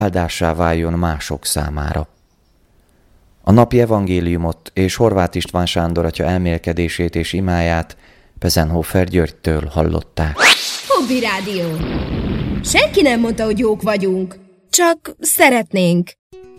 áldássá váljon mások számára. A napi evangéliumot és Horváth István Sándor atya elmélkedését és imáját Pezenhofer Györgytől hallották. Hobby Rádió. Senki nem mondta, hogy jók vagyunk. Csak szeretnénk.